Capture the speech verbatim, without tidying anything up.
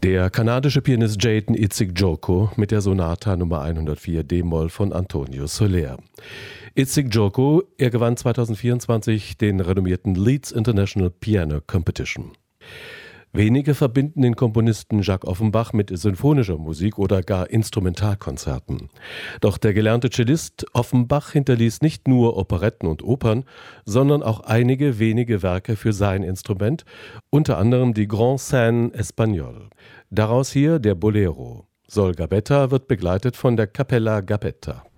Der kanadische Pianist Jayden Idzik-Dzoko mit der Sonata Nummer hundertvier d-Moll von Antonio Soler. Idzik-Dzoko, er gewann zweitausendvierundzwanzig den renommierten Leeds International Piano Competition. Wenige verbinden den Komponisten Jacques Offenbach mit sinfonischer Musik oder gar Instrumentalkonzerten. Doch der gelernte Cellist Offenbach hinterließ nicht nur Operetten und Opern, sondern auch einige wenige Werke für sein Instrument, unter anderem die Grand Scène Espagnole. Daraus hier der Bolero. Sol Gabetta wird begleitet von der Capella Gabetta.